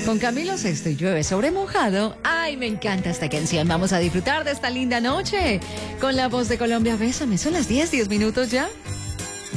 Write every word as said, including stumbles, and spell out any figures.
Con Camilo Sesto y Llueve sobre mojado. Ay, me encanta esta canción. Vamos a disfrutar de esta linda noche con la voz de Colombia. Bésame. Son las diez, diez minutos ya.